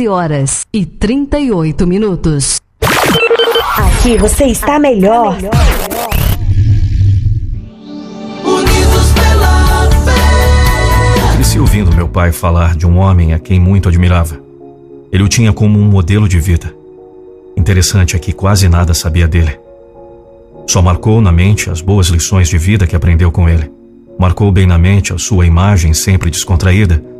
14h38. Aqui você está melhor. Unidos pela fé. Cresci ouvindo meu pai falar de um homem a quem muito admirava. Ele o tinha como um modelo de vida. Interessante é que quase nada sabia dele. Só marcou na mente as boas lições de vida que aprendeu com ele. Marcou bem na mente a sua imagem sempre descontraída